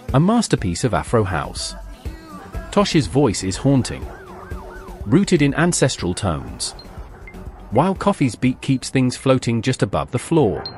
A masterpiece of Afro house. Tosh's voice is haunting, rooted in ancestral tones, while Coffee's beat keeps things floating just above the floor.